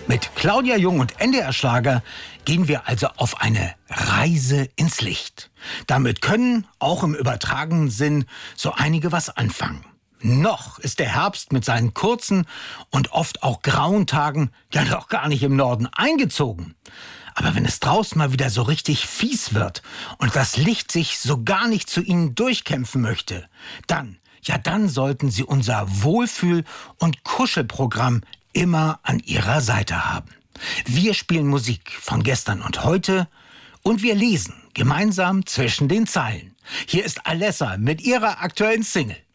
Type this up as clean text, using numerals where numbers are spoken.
Mit Claudia Jung und NDR Schlager gehen wir also auf eine Reise ins Licht. Damit können, auch im übertragenen Sinn, so einige was anfangen. Noch ist der Herbst mit seinen kurzen und oft auch grauen Tagen ja noch gar nicht im Norden eingezogen. Aber wenn es draußen mal wieder so richtig fies wird und das Licht sich so gar nicht zu Ihnen durchkämpfen möchte, dann sollten Sie unser Wohlfühl- und Kuschelprogramm immer an Ihrer Seite haben. Wir spielen Musik von gestern und heute und wir lesen gemeinsam zwischen den Zeilen. Hier ist Alessa mit ihrer aktuellen Single.